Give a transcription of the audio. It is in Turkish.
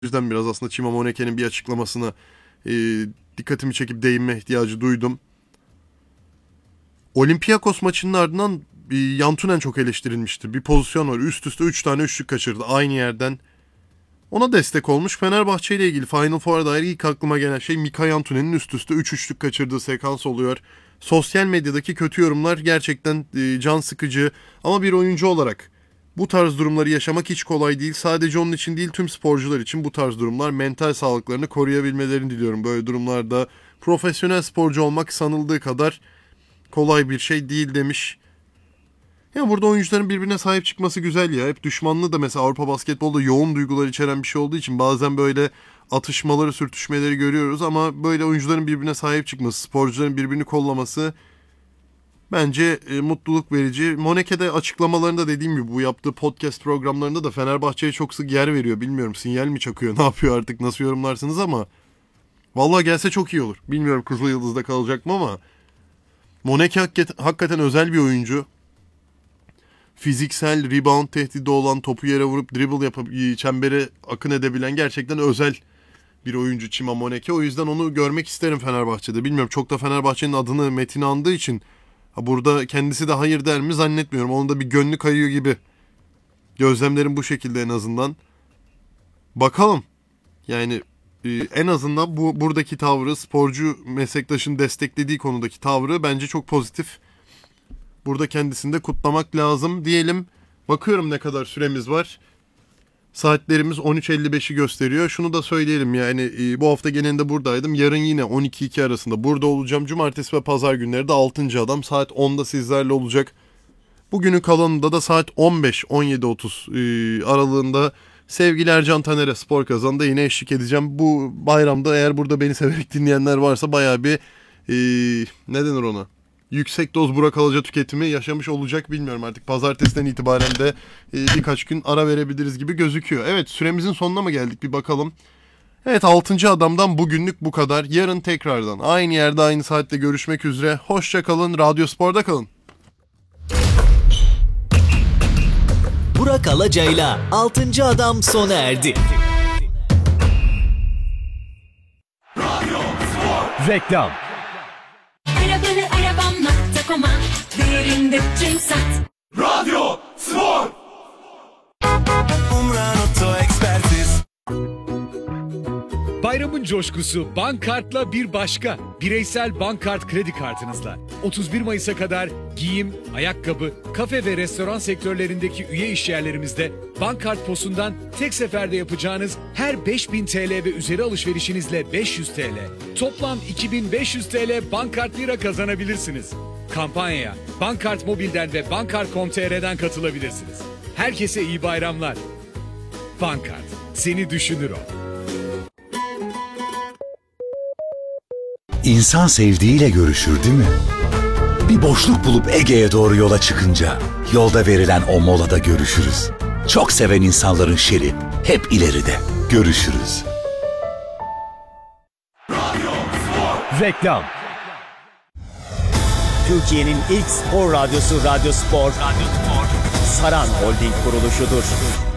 yüzden biraz aslında Chima Moneke'nin bir açıklamasına dikkatimi çekip değinme ihtiyacı duydum. Olympiakos maçının ardından Yantunen çok eleştirilmiştir. Bir pozisyon var. Üst üste 3 tane üçlük kaçırdı aynı yerden. Ona destek olmuş. Fenerbahçe ile ilgili Final Four'a dair ilk aklıma gelen şey Mika Yantunen'in üst üste 3 üçlük kaçırdığı sekans oluyor. Sosyal medyadaki kötü yorumlar gerçekten can sıkıcı. Ama bir oyuncu olarak bu tarz durumları yaşamak hiç kolay değil. Sadece onun için değil, tüm sporcular için bu tarz durumlar, mental sağlıklarını koruyabilmelerini diliyorum. Böyle durumlarda profesyonel sporcu olmak sanıldığı kadar kolay bir şey değil demiş. Ya burada oyuncuların birbirine sahip çıkması güzel ya. Hep düşmanlığı da mesela Avrupa basketbolda yoğun duygular içeren bir şey olduğu için bazen böyle atışmaları, sürtüşmeleri görüyoruz ama böyle oyuncuların birbirine sahip çıkması, sporcuların birbirini kollaması bence mutluluk verici. Moneke'de açıklamalarında dediğim gibi bu yaptığı podcast programlarında da Fenerbahçe'ye çok sık yer veriyor. Bilmiyorum, sinyal mi çakıyor, ne yapıyor artık, nasıl yorumlarsınız ama vallahi gelse çok iyi olur. Bilmiyorum Kızıl Yıldız'da kalacak mı ama Moneke hakikaten özel bir oyuncu. Fiziksel, rebound tehdidi olan, topu yere vurup dribble yapıp çembere akın edebilen gerçekten özel bir oyuncu Chima Moneke. O yüzden onu görmek isterim Fenerbahçe'de. Bilmiyorum, çok da Fenerbahçe'nin adını, Metin'i andığı için burada kendisi de hayır der mi zannetmiyorum. Onun da bir gönlü kayıyor gibi. Gözlemlerim bu şekilde en azından. Bakalım. Yani en azından buradaki tavrı, sporcu meslektaşın desteklediği konudaki tavrı bence çok pozitif. Burada kendisini de kutlamak lazım diyelim. Bakıyorum ne kadar süremiz var. Saatlerimiz 13.55'i gösteriyor. Şunu da söyleyelim, yani bu hafta genelinde buradaydım. Yarın yine 12-2 arasında burada olacağım. Cumartesi ve pazar günleri de 6. Adam saat 10'da sizlerle olacak. Bugünün kalanında da saat 15-17.30 aralığında sevgili Ercan Taner'e Spor Kazan'da yine eşlik edeceğim. Bu bayramda eğer burada beni severek dinleyenler varsa bayağı bir ne denir ona? Yüksek doz Burak Alaca tüketimi yaşamış olacak, bilmiyorum artık. Pazartesiden itibaren de birkaç gün ara verebiliriz gibi gözüküyor. Evet, süremizin sonuna mı geldik bir bakalım. Evet, 6. adamdan bugünlük bu kadar. Yarın tekrardan aynı yerde aynı saatte görüşmek üzere. Hoşça kalın, Radyo Spor'da kalın. Burak Alaca'yla 6. adam sona erdi. Radyo Spor. Reklam. Arabanı arabam.com'a değerinde tüm sat. Radyo Spor. Umran Oto Ekspertiz. Bayramın coşkusu Bankkart'la bir başka. Bireysel Bankkart kredi kartınızla 31 Mayıs'a kadar giyim, ayakkabı, kafe ve restoran sektörlerindeki üye işyerlerimizde Bankkart POS'undan tek seferde yapacağınız her 5000 TL ve üzeri alışverişinizle 500 TL, toplam 2500 TL Bankkart Lira kazanabilirsiniz. Kampanyaya Bankkart Mobil'den ve Bankkart.com.tr'den katılabilirsiniz. Herkese iyi bayramlar. Bankkart, seni düşünür o. İnsan sevdiğiyle görüşür değil mi? Bir boşluk bulup Ege'ye doğru yola çıkınca yolda verilen o molada görüşürüz. Çok seven insanların şeri hep ileride. Görüşürüz. Radyo Spor. Reklam. Türkiye'nin ilk spor radyosu Radyo Spor. Saran Holding kuruluşudur.